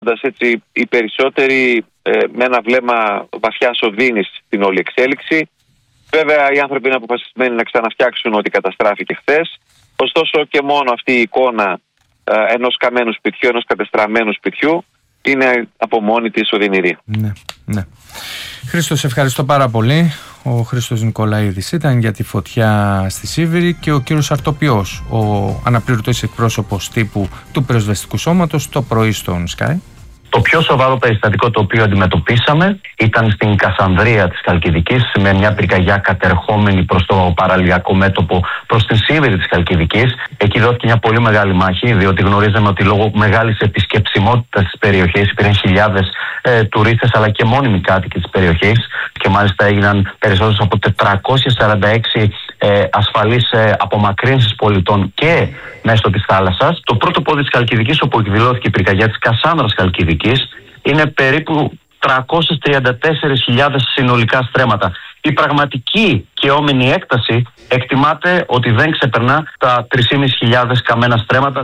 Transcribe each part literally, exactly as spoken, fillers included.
Έτσι, οι περισσότεροι ε, με ένα βλέμμα βαθιάς οδύνης στην όλη εξέλιξη. Βέβαια, οι άνθρωποι είναι αποφασισμένοι να ξαναφτιάξουν ό,τι καταστράφηκε χθες. Ωστόσο, και μόνο αυτή η εικόνα ε, ενός καμένου σπιτιού, ενός κατεστραμμένου σπιτιού, είναι από μόνη της οδυνηρή. Ναι, ναι. Χρήστο, σε ευχαριστώ πάρα πολύ. Ο Χρήστος Νικολαίδης ήταν για τη φωτιά στη Σίβηρη και ο κύριος Αρτοπιός, ο αναπληρωτής εκπρόσωπος τύπου του πυροσβεστικού σώματος, το πρωί στον Sky. Το πιο σοβαρό περιστατικό το οποίο αντιμετωπίσαμε ήταν στην Κασανδρία της Χαλκιδικής, με μια πυρκαγιά κατερχόμενη προς το παραλιακό μέτωπο προς την Σίβηρη της Χαλκιδικής. Εκεί δόθηκε μια πολύ μεγάλη μάχη, διότι γνωρίζαμε ότι λόγω μεγάλης επισκεψιμότητας της περιοχής υπήρχαν χιλιάδες ε, τουρίστες αλλά και μόνιμοι κάτοικοι της περιοχής, και μάλιστα έγιναν περισσότερες από τετρακόσιες σαράντα έξι ε, ασφαλείς ε, απομακρύνσεις πολιτών και μέσω της θάλασσας. Το πρώτο πόδι της Χαλκιδικής, όπου εκδηλώθηκε η πυρκαγιά της Κασάνδρας Χαλκιδικής, είναι περίπου τριακόσιες τριάντα τέσσερις χιλιάδες συνολικά στρέμματα. Η πραγματική καιόμενη έκταση εκτιμάται ότι δεν ξεπερνά τα τρεις χιλιάδες πεντακόσια καμένα στρέμματα.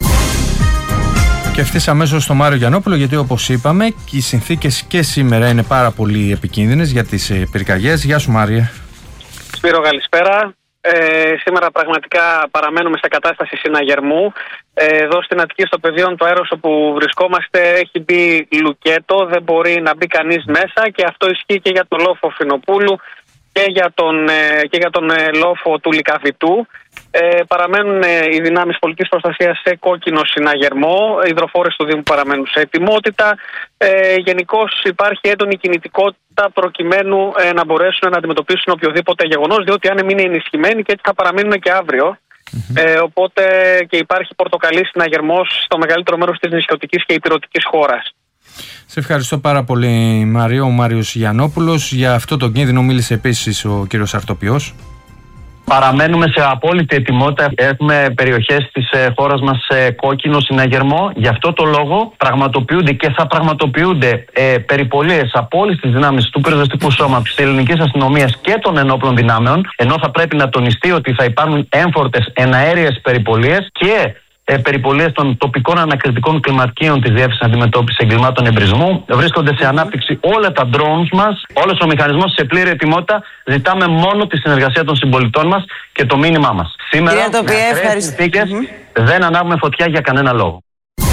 Και ευθύς αμέσως στο Μάριο Γιαννόπουλο, γιατί όπως είπαμε οι συνθήκες και σήμερα είναι πάρα πολύ επικίνδυνες για τις πυρκαγιές. Γεια σου Μάρια. Σπύρο, καλησπέρα. Ε, σήμερα πραγματικά παραμένουμε σε κατάσταση συναγερμού. Ε, εδώ στην Αττική, στο πεδίο του αέρος όπου βρισκόμαστε, έχει μπει λουκέτο, δεν μπορεί να μπει κανείς μέσα, και αυτό ισχύει και για τον λόφο Φινοπούλου και για τον, ε, και για τον ε, λόφο του Λυκαβητού. Ε, παραμένουν ε, οι δυνάμεις πολιτικής προστασίας σε κόκκινο συναγερμό, οι υδροφόρες του Δήμου παραμένουν σε ετοιμότητα. Ε, Γενικώς υπάρχει έντονη κινητικότητα προκειμένου ε, να μπορέσουν να αντιμετωπίσουν οποιοδήποτε γεγονός, διότι αν είναι ενισχυμένοι και έτσι θα παραμείνουν και αύριο. Mm-hmm. Ε, οπότε και υπάρχει πορτοκαλί συναγερμός στο μεγαλύτερο μέρος της νησιωτικής και ηπειρωτικής χώρας. Σε ευχαριστώ πάρα πολύ Μάριο. Ο Μάριος Γιαννόπουλος. Για αυτό το κίνδυνο μίλησε επίσης ο κύριος Αρτοπιός. Παραμένουμε σε απόλυτη ετοιμότητα. Έχουμε περιοχές της ε, χώρας μας σε κόκκινο συναγερμό. Γι' αυτό το λόγο πραγματοποιούνται και θα πραγματοποιούνται ε, περιπολίες από όλες τις δυνάμεις του πυροσβεστικού σώματος, της ελληνικής αστυνομίας και των ενόπλων δυνάμεων. Ενώ θα πρέπει να τονιστεί ότι θα υπάρχουν έμφορτες εναέριες περιπολίες και ε, περιπολίες των τοπικών ανακριτικών κλιματικίων της Διεύθυνσης Αντιμετώπισης Εγκλημάτων Εμπρισμού. Βρίσκονται σε ανάπτυξη όλα τα drones μας, όλος ο μηχανισμός σε πλήρη ετοιμότητα. Ζητάμε μόνο τη συνεργασία των συμπολιτών μας και το μήνυμά μας. Σήμερα, με ακραίες συνθήκες, mm-hmm. δεν ανάβουμε φωτιά για κανένα λόγο.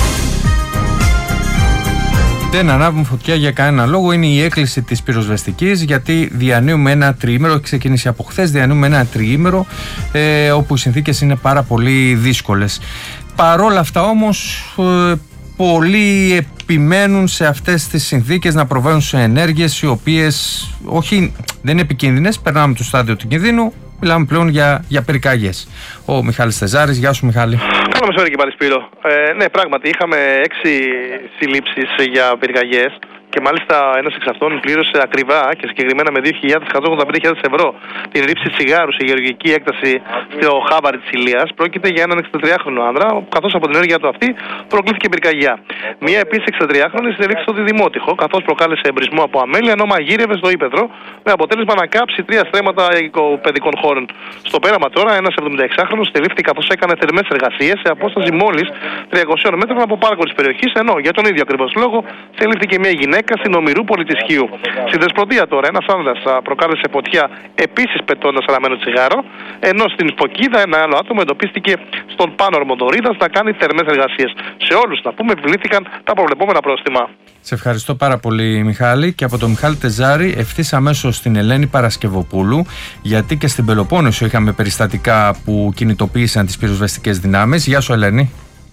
Δεν ανάβουμε φωτιά για κανένα λόγο. Είναι η έκκληση της πυροσβεστικής, γιατί διανύουμε ένα τριήμερο, έχει ξεκινήσει από χθες, διανύουμε ένα τριήμερο ε, όπου οι συνθήκες είναι πάρα πολύ δύσκολες. Παρόλα αυτά όμως ε, πολλοί επιμένουν σε αυτές τις συνθήκες να προβαίνουν σε ενέργειες οι οποίες όχι, δεν είναι επικίνδυνες, περνάμε το στάδιο του κινδύνου, μιλάμε πλέον για, για πυρκαγιές. Ο Μιχάλης Τεζάρης, γεια σου Μιχάλη. Καλό μεσημέρι και πάλι Σπύρο. Ε, ναι, πράγματι είχαμε έξι συλλήψεις για πυρκαγιές και μάλιστα ένας εξ αυτών πλήρωσε ακριβά και συγκεκριμένα με δύο χιλιάδες εκατόν ογδόντα πέντε χιλιάδες ευρώ την ρήψη τσιγάρου σε γεωργική έκταση στο Χάβαρι της Ηλίας. Πρόκειται για έναν εξήντα άνδρα, καθώς από την ενέργεια του αυτή προκλήθηκε πυρκαγιά. Μία επίσης εξήντα συνελήφθη στο Διδημότυχο, καθώς προκάλεσε εμπρισμό από αμέλεια, ενώ μαγείρευε στο ύπεδρο, με αποτέλεσμα να κάψει τρία στρέμματα οικοπαιδικών χώρων. Στο πέραμα τώρα, ένας εβδομηνταεξάχρονος συνελήφθη καθώς έκανε θερμές εργασίες σε απόσταση μόλις τριακοσίων μέτρων από πάρκο της περιοχής, ενώ για τον ίδιο ακριβώς λόγο συνελήφθηκε μια γυναίκα στην Ομηρούπολη της Χίου. Στην Δεσποτεία τώρα, ένας άνδρας προκάλεσε φωτιά επίσης πετώντας αναμένο τσιγάρο, ενώ στην Φωκίδα ένα άλλο άτομο εντοπίστηκε στον Πάνο Ορμοντορίδας να κάνει θερμές εργασίες. Σε όλους, να πούμε, επιβλήθηκαν τα προβλεπόμενα πρόστιμα. Σε ευχαριστώ πάρα πολύ Μιχάλη, και από τον Μιχάλη Τεζάρη ευθύς αμέσως στην Ελένη Παρασκευοπούλου, γιατί και στην Πελοπόννησο είχαμε περιστατικά που κινητοποίησαν τις πυροσβεστικές δυνάμεις. Γεια σου Ελένη.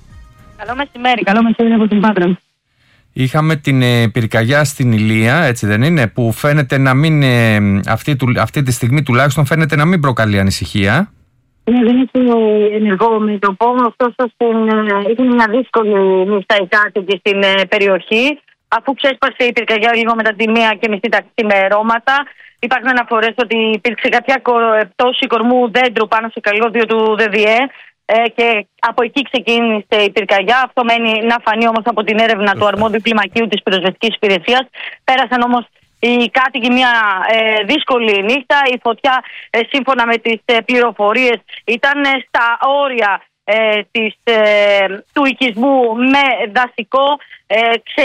Καλό μεσημέρι, καλό μεσημέρι από την Πάτρα. Είχαμε την ε, πυρκαγιά στην Ηλία, έτσι δεν είναι, που φαίνεται να μην, ε, αυτή, του, αυτή τη στιγμή τουλάχιστον φαίνεται να μην προκαλεί ανησυχία. Ναι, δεν είναι ενεργό μέτωπο, ωστόσο ήταν μια δύσκολη νύχτα οι κάτοικοι στην ε, περιοχή, αφού ξέσπασε η πυρκαγιά λίγο μετά τη μία και μισή τα ξημερώματα. Υπάρχουν αναφορές ότι υπήρξε κάποια πτώση κορμού δέντρου πάνω σε καλώδιο του ΔΔΕ. Ε, και από εκεί ξεκίνησε η πυρκαγιά. Αυτό μένει να φανεί όμως από την έρευνα του αρμόδιου κλιμακίου της πυροσβεστικής υπηρεσίας. Πέρασαν όμως οι κάτοικοι μια ε, δύσκολη νύχτα. Η φωτιά, ε, σύμφωνα με τις ε, πληροφορίες, ήταν ε, στα όρια ε, της, ε, του οικισμού με δασικό. Ε,